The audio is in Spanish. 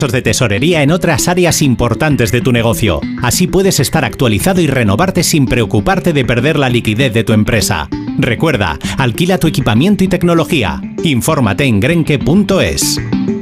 de tesorería en otras áreas importantes de tu negocio. Así puedes estar actualizado y renovarte sin preocuparte de perder la liquidez de tu empresa. Recuerda, alquila tu equipamiento y tecnología. Infórmate en grenke.es.